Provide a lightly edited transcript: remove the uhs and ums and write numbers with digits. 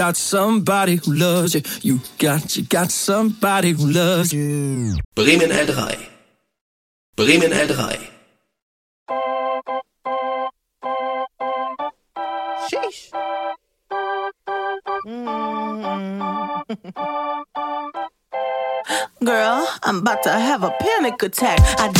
got somebody who loves you. You got somebody who loves you. Bremen L3. Bremen L3. Sheesh. Girl, I'm about to have a panic attack. I